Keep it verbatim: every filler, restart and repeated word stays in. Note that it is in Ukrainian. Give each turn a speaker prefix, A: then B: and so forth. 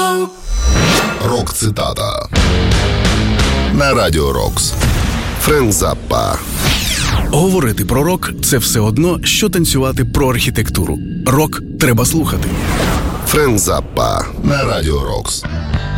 A: Рок-цитата на Радіо Рокс. Френк Заппа.
B: Говорити про рок – це все одно, що танцювати про архітектуру. Рок треба слухати.
A: Френк Заппа на Радіо Рокс.